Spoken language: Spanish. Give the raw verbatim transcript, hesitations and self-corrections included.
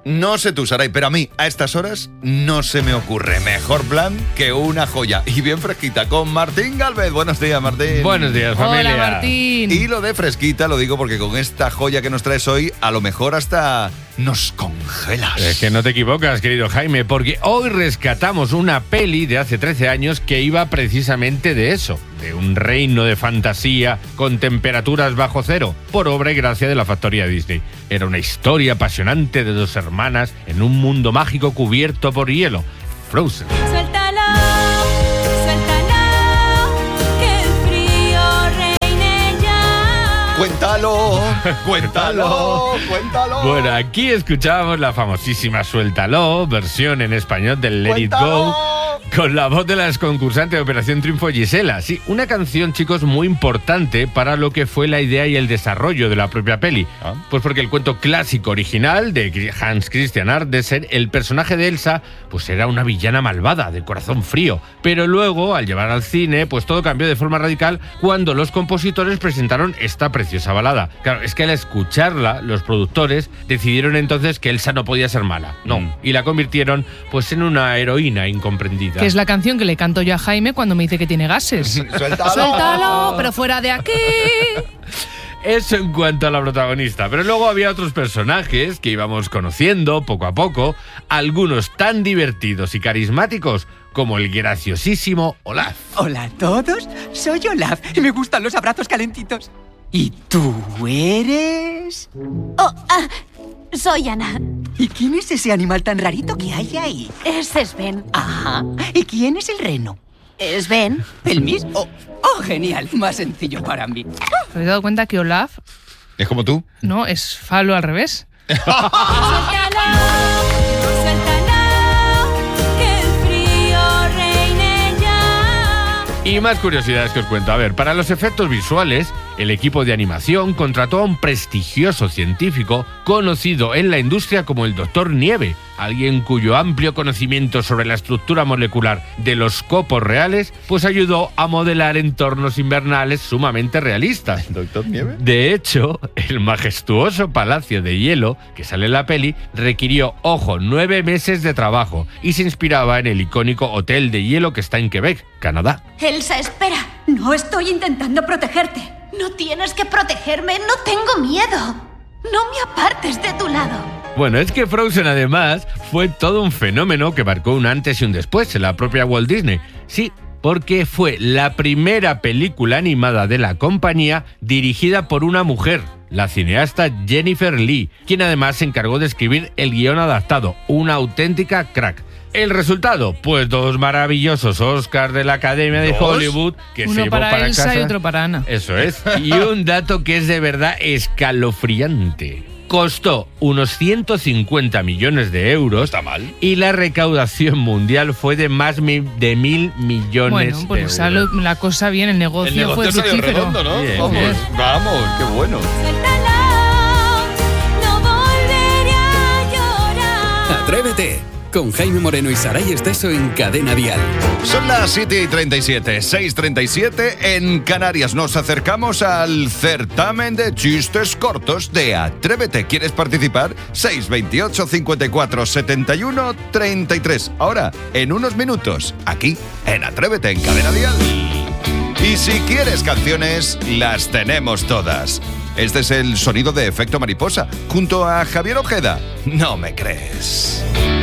No sé tú, Saray, pero a mí, a estas horas, no se me ocurre mejor plan que una joya. Y bien fresquita, con Martín Gálvez. Buenos días, Martín. Buenos días, familia. Hola, Martín. Y lo de fresquita lo digo porque con esta joya que nos traes hoy, a lo mejor hasta nos congelas. Es que no te equivocas, querido Jaime, porque hoy rescatamos una peli de hace trece años que iba precisamente de eso, de un reino de fantasía con temperaturas bajo cero, por obra y gracia de la factoría Disney. Era una historia apasionante de dos hermanas en un mundo mágico cubierto por hielo. Frozen. Suéltalo, suéltalo, que el frío reine ya. Cuéntalo, cuéntalo, cuéntalo. Bueno, aquí escuchábamos la famosísima Suéltalo, versión en español del Let It Go, con la voz de la concursante de Operación Triunfo, Gisela. Sí, una canción, chicos, muy importante para lo que fue la idea y el desarrollo de la propia peli. ¿Ah? Pues porque el cuento clásico original de Hans Christian Andersen, el personaje de Elsa, pues era una villana malvada, de corazón frío. Pero luego, al llevar al cine, pues todo cambió de forma radical cuando los compositores presentaron esta preciosa balada. Claro, es que al escucharla, los productores decidieron entonces que Elsa no podía ser mala. No, Mm. y la convirtieron pues en una heroína incomprendida. Que es la canción que le canto yo a Jaime cuando me dice que tiene gases. Suéltalo. Suéltalo, pero fuera de aquí. Eso en cuanto a la protagonista. Pero luego había otros personajes que íbamos conociendo poco a poco, algunos tan divertidos y carismáticos como el graciosísimo Olaf. Hola a todos, soy Olaf y me gustan los abrazos calentitos. ¿Y tú eres? Oh, ah, soy Ana. ¿Y quién es ese animal tan rarito que hay ahí? Ese es Ben. Ajá. ¿Y quién es el reno? Es Ben. ¿El mismo? Oh, oh, genial, más sencillo para mí. ¿Te habéis dado cuenta que Olaf, ¿Es como tú? no, es Falo al revés? Suéltalo, suéltalo, que el frío reine ya. Y más curiosidades que os cuento. A ver, para los efectos visuales, el equipo de animación contrató a un prestigioso científico conocido en la industria como el Doctor Nieve, alguien cuyo amplio conocimiento sobre la estructura molecular de los copos reales pues ayudó a modelar entornos invernales sumamente realistas. ¿Doctor Nieve? De hecho, el majestuoso palacio de hielo que sale en la peli requirió, ojo, nueve meses de trabajo y se inspiraba en el icónico Hotel de Hielo que está en Quebec, Canadá. Elsa, espera. No estoy intentando protegerte. No tienes que protegerme. No tengo miedo. No me apartes de tu lado. Bueno, es que Frozen además fue todo un fenómeno que marcó un antes y un después en la propia Walt Disney. Sí, porque fue la primera película animada de la compañía dirigida por una mujer, la cineasta Jennifer Lee, quien además se encargó de escribir el guión adaptado, una auténtica crack. El resultado, pues dos maravillosos Oscars de la Academia de ¿Dos? Hollywood que se Uno llevó para, para Elsa casa. y otro para Ana. Eso es. Y un dato que es de verdad escalofriante. Costó unos ciento cincuenta millones de euros. Está mal. Y la recaudación mundial fue de más mi- de mil millones Bueno, de pues euros. salió la cosa bien, el negocio, El negocio fue salió fructífero. redondo, ¿no? Bien, vamos, bien. vamos, qué bueno. Suéltalo, no volveré a llorar. Atrévete con Jaime Moreno y Saray Esteso en Cadena Dial. Son las siete y treinta y siete, seis y treinta y siete en Canarias. Nos acercamos al certamen de chistes cortos de Atrévete. ¿Quieres participar? seis veintiocho, cincuenta y cuatro, setenta y uno, treinta y tres. Ahora, en unos minutos, aquí en Atrévete en Cadena Dial. Y si quieres canciones, las tenemos todas. Este es el sonido de Efecto Mariposa, junto a Javier Ojeda. No me crees.